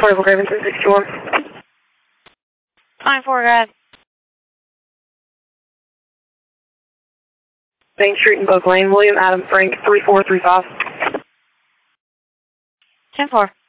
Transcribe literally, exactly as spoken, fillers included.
twenty-four Graven, three sixty-one. twenty-four, guys. Main Street in Boak Lane, William Adam Frank, three four three five. ten four.